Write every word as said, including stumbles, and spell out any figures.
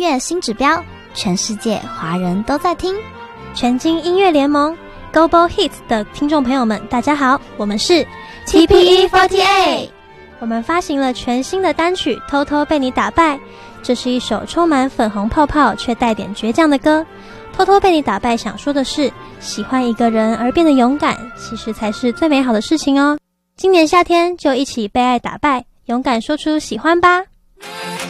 乐新指标，全世界华人都在听。 全金音乐联盟 Global Hits 的听众朋友们，大家好，我们是 T P E 四十八。 我们发行了全新的单曲《偷偷被你打败》，这是一首充满粉红泡泡却带点倔强的歌。偷偷被你打败想说的是，喜欢一个人而变得勇敢，其实才是最美好的事情哦。今年夏天就一起被爱打败，勇敢说出喜欢吧。